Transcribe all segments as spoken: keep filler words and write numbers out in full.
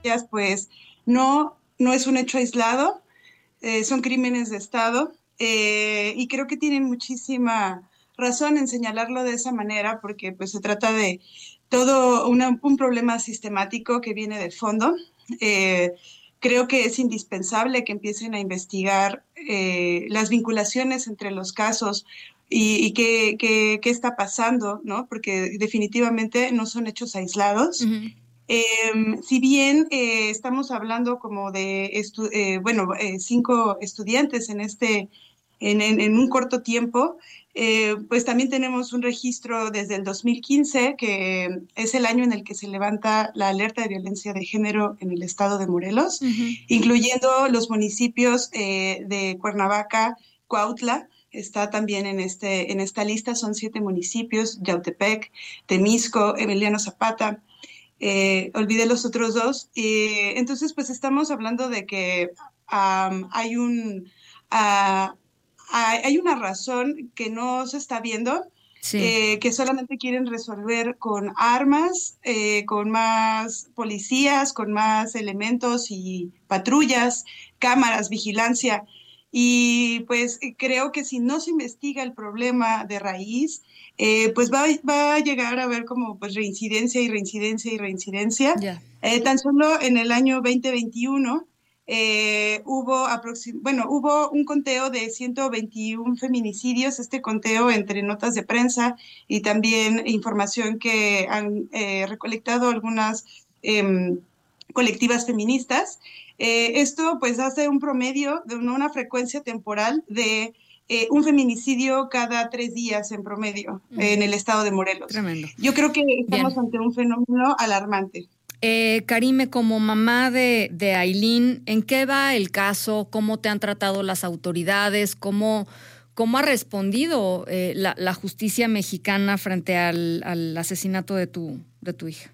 decías, pues no, no es un hecho aislado, eh, son crímenes de Estado, eh, y creo que tienen muchísima razón en señalarlo de esa manera, porque pues se trata de todo una, un problema sistemático que viene de fondo. Eh, creo que es indispensable que empiecen a investigar eh, las vinculaciones entre los casos y, y qué, qué, qué está pasando, ¿no? Porque definitivamente no son hechos aislados. Uh-huh. Eh, si bien eh, estamos hablando como de, estu eh, bueno, eh, cinco estudiantes en este, en, en, en un corto tiempo, eh, pues también tenemos un registro desde el dos mil quince, que es el año en el que se levanta la alerta de violencia de género en el estado de Morelos, Uh-huh. incluyendo los municipios eh, de Cuernavaca, Cuautla. Está también en, este, en esta lista, son siete municipios: Yautepec, Temisco, Emiliano Zapata. Eh, olvidé los otros dos. Eh, entonces, pues estamos hablando de que um, hay un uh, hay, hay una razón que no se está viendo, Sí. eh, que solamente quieren resolver con armas, eh, con más policías, con más elementos y patrullas, cámaras, vigilancia. Y pues creo que si no se investiga el problema de raíz, eh, pues va, va a llegar a haber como pues reincidencia y reincidencia y reincidencia. Ya. Eh, tan solo en el año veinte veintiuno eh, hubo, bueno, hubo un conteo de ciento veintiún feminicidios. Este conteo, entre notas de prensa y también información que han eh, recolectado algunas eh, colectivas feministas, eh, esto pues hace un promedio de una frecuencia temporal de eh, un feminicidio cada tres días en promedio Uh-huh. eh, en el estado de Morelos. Tremendo. Yo creo que estamos Bien. ante un fenómeno alarmante. Eh, Karime, como mamá de, de Aylin, ¿en qué va el caso? ¿Cómo te han tratado las autoridades? ¿Cómo, cómo ha respondido eh, la, la justicia mexicana frente al, al asesinato de tu, de tu hija?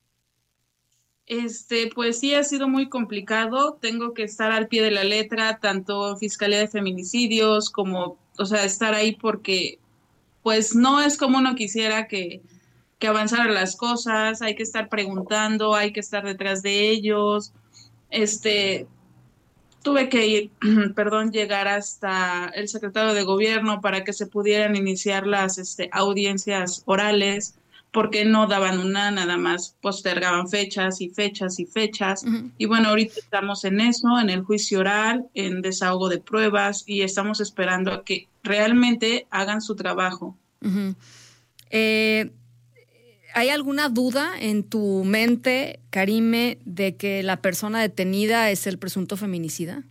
Este, pues sí, ha sido muy complicado. Tengo que estar al pie de la letra, tanto Fiscalía de Feminicidios como, o sea, estar ahí porque, pues no es como uno quisiera que, que avanzaran las cosas. Hay que estar preguntando, hay que estar detrás de ellos. Este, tuve que ir, perdón, llegar hasta el secretario de Gobierno para que se pudieran iniciar las este, audiencias orales, porque no daban una, nada más postergaban fechas y fechas y fechas. Uh-huh. Y bueno, ahorita estamos en eso, en el juicio oral, en desahogo de pruebas, y estamos esperando a que realmente hagan su trabajo. Uh-huh. Eh, ¿Hay alguna duda en tu mente, Karime, de que la persona detenida es el presunto feminicida?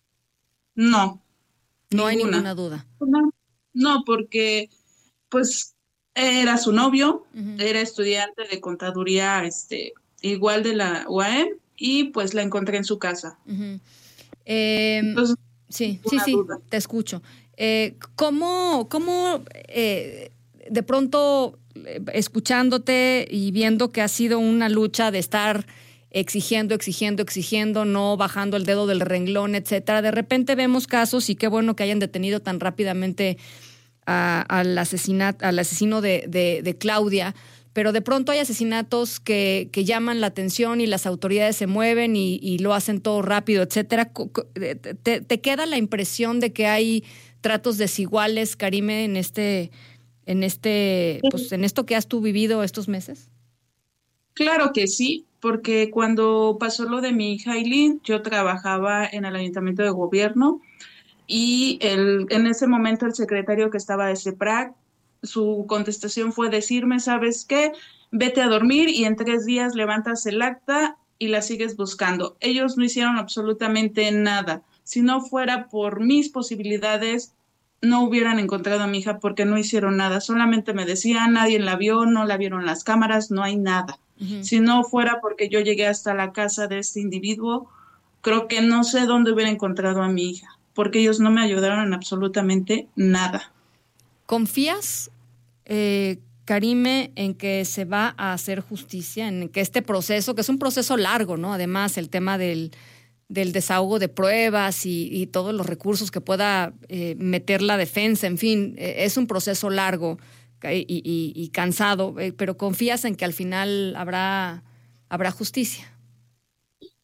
No. No ninguna. hay ninguna duda. No, no, porque pues era su novio, uh-huh. Era estudiante de contaduría, este, igual de la U A M, y pues la encontré en su casa. Uh-huh. eh, Entonces, sí, sí, sí, duda. Te escucho. Eh, ¿Cómo, cómo eh, de pronto, escuchándote y viendo que ha sido una lucha de estar exigiendo, exigiendo, exigiendo, no bajando el dedo del renglón, etcétera, de repente vemos casos, y qué bueno que hayan detenido tan rápidamente a, al, asesinato, al asesino de, de, de Claudia, pero de pronto hay asesinatos que, que llaman la atención y las autoridades se mueven y, y lo hacen todo rápido, etcétera. ¿Te, te queda la impresión de que hay tratos desiguales, Karime, en este, en este, pues, en esto que has tú vivido estos meses? Claro que sí, porque cuando pasó lo de mi hija Aylin, yo trabajaba en el ayuntamiento de gobierno, y el, en ese momento el secretario que estaba de CEPRAC, su contestación fue decirme, ¿sabes qué? Vete a dormir y en tres días levantas el acta y la sigues buscando. Ellos no hicieron absolutamente nada. Si no fuera por mis posibilidades, no hubieran encontrado a mi hija, porque no hicieron nada. Solamente me decían, nadie la vio, no la vieron las cámaras, no hay nada. Uh-huh. Si no fuera porque yo llegué hasta la casa de este individuo, creo que no sé dónde hubiera encontrado a mi hija, porque ellos no me ayudaron en absolutamente nada. ¿Confías, eh, Karime, en que se va a hacer justicia, en que este proceso, que es un proceso largo, ¿no? Además, el tema del, del desahogo de pruebas y, y todos los recursos que pueda eh, meter la defensa, en fin, eh, es un proceso largo y, y, y cansado, eh, pero ¿confías en que al final habrá, habrá justicia?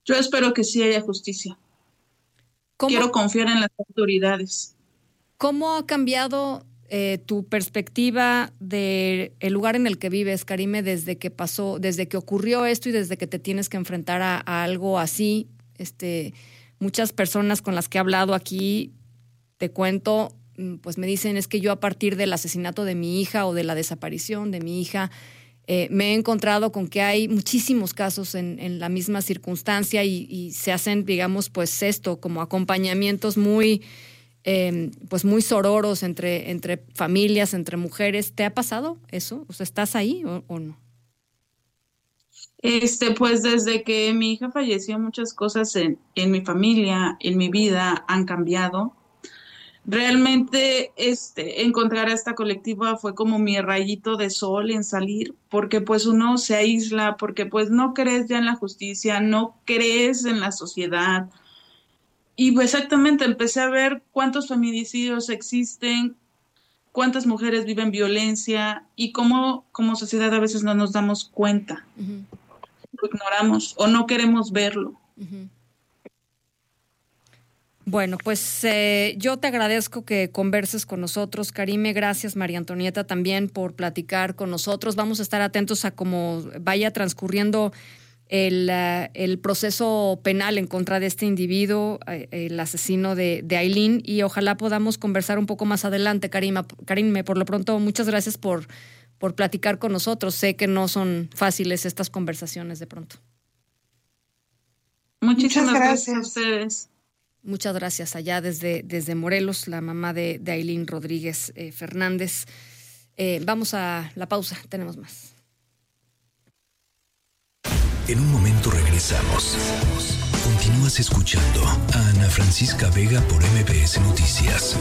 Yo espero que sí haya justicia. ¿Cómo? Quiero confiar en las autoridades. ¿Cómo ha cambiado eh, tu perspectiva del lugar en el que vives, Karime, desde que pasó, desde que ocurrió esto y desde que te tienes que enfrentar a, a algo así? Este, muchas personas con las que he hablado aquí, te cuento, pues me dicen, es que yo a partir del asesinato de mi hija o de la desaparición de mi hija, Eh, me he encontrado con que hay muchísimos casos en, en la misma circunstancia y, y se hacen, digamos, pues esto, como acompañamientos muy, eh, pues muy sororos entre, entre familias, entre mujeres. ¿Te ha pasado eso? O sea, ¿estás ahí o, o no? Este, pues desde que mi hija falleció, muchas cosas en, en mi familia, en mi vida han cambiado. Realmente este, encontrar a esta colectiva fue como mi rayito de sol en salir, porque pues uno se aísla, porque pues no crees ya en la justicia, no crees en la sociedad. Y pues exactamente empecé a ver cuántos feminicidios existen, cuántas mujeres viven violencia y cómo como sociedad a veces no nos damos cuenta. Uh-huh. Lo ignoramos o no queremos verlo. Uh-huh. Bueno, pues eh, yo te agradezco que converses con nosotros, Karime. Gracias, María Antonieta, también por platicar con nosotros. Vamos a estar atentos a cómo vaya transcurriendo el, uh, el proceso penal en contra de este individuo, eh, el asesino de, de Aylin, y ojalá podamos conversar un poco más adelante, Karime. Karime, por lo pronto, muchas gracias por, por platicar con nosotros. Sé que no son fáciles estas conversaciones de pronto. Muchísimas gracias a ustedes. Muchas gracias allá desde, desde Morelos, la mamá de, de Aylin Rodríguez eh, Fernández. Eh, vamos a la pausa, tenemos más. En un momento regresamos. Continúas escuchando a Ana Francisca Vega por M B S Noticias.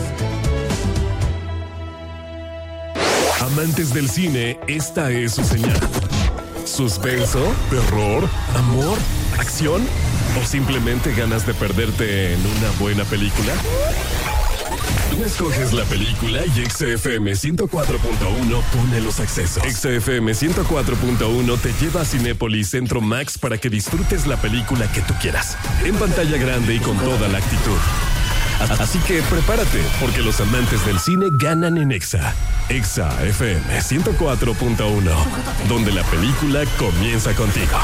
Amantes del cine, esta es su señal. ¿Suspenso? ¿Terror? ¿Amor? ¿Acción? ¿O simplemente ganas de perderte en una buena película? Tú escoges la película y X F M ciento cuatro punto uno pone los accesos. X F M ciento cuatro punto uno te lleva a Cinépolis Centro Max para que disfrutes la película que tú quieras, en pantalla grande y con toda la actitud. Así que prepárate, porque los amantes del cine ganan en Exa. Exa F M ciento cuatro punto uno, donde la película comienza contigo.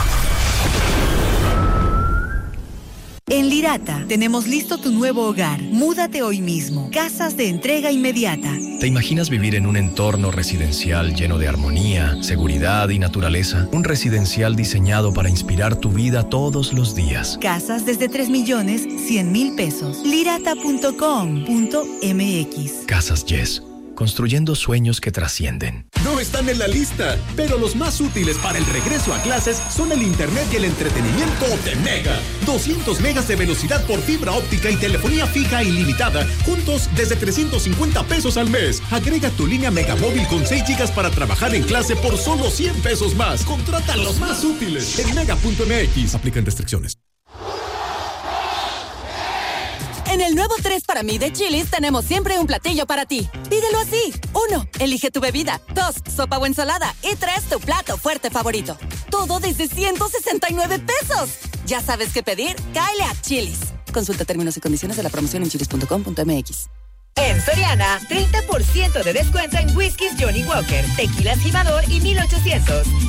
En Lirata tenemos listo tu nuevo hogar. Múdate hoy mismo. Casas de entrega inmediata. ¿Te imaginas vivir en un entorno residencial lleno de armonía, seguridad y naturaleza? Un residencial diseñado para inspirar tu vida todos los días. Casas desde tres millones cien mil pesos. Lirata punto com punto m x. Casas Yes. Construyendo sueños que trascienden. No están en la lista, pero los más útiles para el regreso a clases son el internet y el entretenimiento de Mega. doscientos megas de velocidad por fibra óptica y telefonía fija ilimitada, juntos desde trescientos cincuenta pesos al mes. Agrega tu línea Megamóvil con seis gigas para trabajar en clase por solo cien pesos más. Contrata los más útiles en mega punto m x. Aplican restricciones. En el nuevo tres para mí de Chili's tenemos siempre un platillo para ti. Pídelo así. Uno, elige tu bebida. Dos, sopa o ensalada. Y tres, tu plato fuerte favorito. Todo desde ciento sesenta y nueve pesos. ¿Ya sabes qué pedir? Cáele a Chili's. Consulta términos y condiciones de la promoción en chilis punto com punto m x. En Soriana, treinta por ciento de descuento en whiskies Johnny Walker, tequilas Jimador y mil ochocientos.